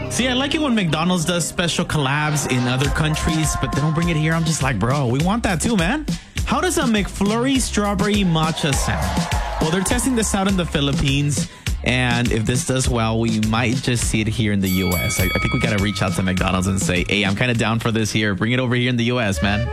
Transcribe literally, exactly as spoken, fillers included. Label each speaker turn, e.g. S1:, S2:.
S1: See, I like it when McDonald's does special collabs in other countries, but they don't bring it here. I'm just like, bro, we want that too, man. How does a McFlurry strawberry matcha sound? Well, they're testing this out in the Philippines. And if this does well, we might just see it here in the U S. I, I think we got to reach out to McDonald's and say, hey, I'm kind of down for this here. Bring it over here in the U S, man.